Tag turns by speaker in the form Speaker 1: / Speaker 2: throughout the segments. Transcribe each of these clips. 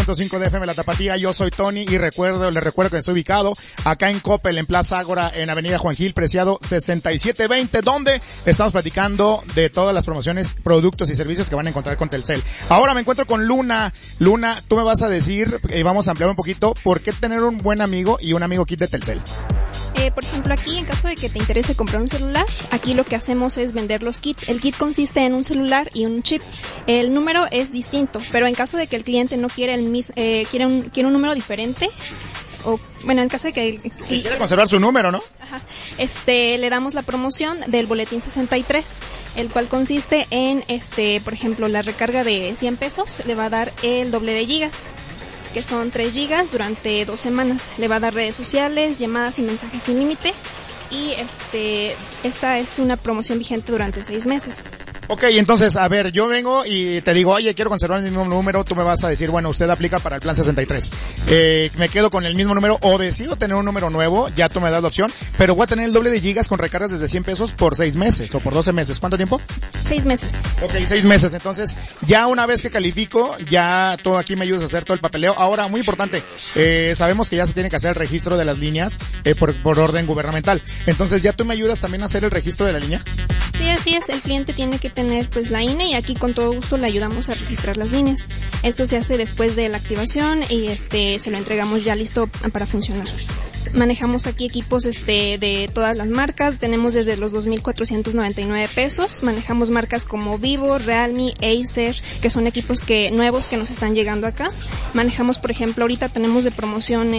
Speaker 1: 92.5 de FM La Tapatía. Yo soy Tony y les recuerdo que estoy ubicado acá en Coppel, en Plaza Ágora, en Avenida Juan Gil Preciado 6720, donde estamos platicando de todas las promociones, productos y servicios que van a encontrar con Telcel. Ahora me encuentro con Luna. Luna, tú me vas a decir, y vamos a ampliar un poquito, ¿por qué tener un buen amigo y un amigo kit de Telcel?
Speaker 2: Por ejemplo, aquí, en caso de que te interese comprar un celular, aquí lo que hacemos es vender los kits. El kit consiste en un celular y un chip. El número es distinto, pero en caso de que el cliente no quiera quiere un número diferente, o bueno, en caso de que
Speaker 1: quiere conservar su número, ¿no?
Speaker 2: Ajá. Le damos la promoción del boletín 63, el cual consiste en por ejemplo, la recarga de 100 pesos le va a dar el doble de gigas, que son 3 gigas durante 2 semanas. Le va a dar redes sociales, llamadas y mensajes sin límite. Y esta es una promoción vigente durante 6 meses.
Speaker 1: Ok, entonces, a ver, yo vengo y te digo, oye, quiero conservar el mismo número, tú me vas a decir, bueno, usted aplica para el plan 63. Me quedo con el mismo número o decido tener un número nuevo, ya tú me das la opción, pero voy a tener el doble de gigas con recargas desde 100 pesos por 6 meses o por 12 meses. ¿Cuánto tiempo?
Speaker 2: 6 meses.
Speaker 1: Ok, 6 meses. Entonces, ya una vez que califico, ya tú aquí me ayudas a hacer todo el papeleo. Ahora, muy importante, sabemos que ya se tiene que hacer el registro de las líneas por orden gubernamental. Entonces, ¿ya tú me ayudas también a hacer el registro de la línea?
Speaker 2: Sí, así es. El cliente tiene que tener pues la INE y aquí con todo gusto le ayudamos a registrar las líneas. Esto se hace después de la activación y se lo entregamos ya listo para funcionar. Manejamos aquí equipos de todas las marcas, tenemos desde los 2,499 pesos, manejamos marcas como Vivo, Realme, Acer, que son equipos nuevos que nos están llegando acá. Manejamos, por ejemplo, ahorita tenemos de promoción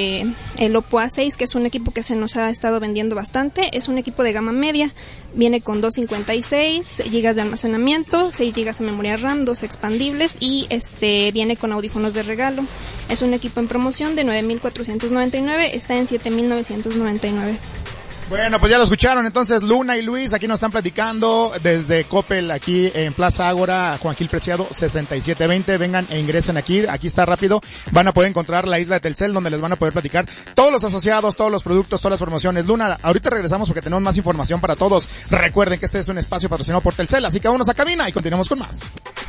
Speaker 2: el Oppo A6, que es un equipo que se nos ha estado vendiendo bastante, es un equipo de gama media, viene con 256 GB de almacenamiento, 6 GB de memoria RAM, 2 expandibles y viene con audífonos de regalo. Es un equipo en promoción de 9,499, está en 7,999.
Speaker 1: Bueno, pues ya lo escucharon. Entonces, Luna y Luis aquí nos están platicando desde Coppel, aquí en Plaza Ágora, Juan Gil Preciado 6720. Vengan e ingresen aquí está rápido. Van a poder encontrar la isla de Telcel, donde les van a poder platicar todos los asociados, todos los productos, todas las promociones. Luna, ahorita regresamos porque tenemos más información para todos. Recuerden que este es un espacio patrocinado por Telcel, así que vámonos a cabina y continuamos con más.